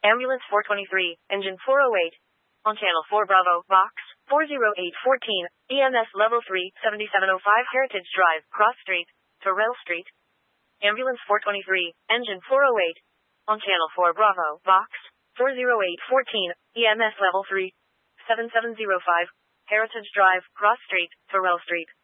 Ambulance 423, Engine 408. On Channel 4 Bravo, Box 40814, EMS Level 3, 7705 Heritage Drive, Cross Street, Terrell Street. Ambulance 423, Engine 408. On Channel 4 Bravo, Box 40814, EMS Level 3, 7705 Heritage Drive, Cross Street, Terrell Street.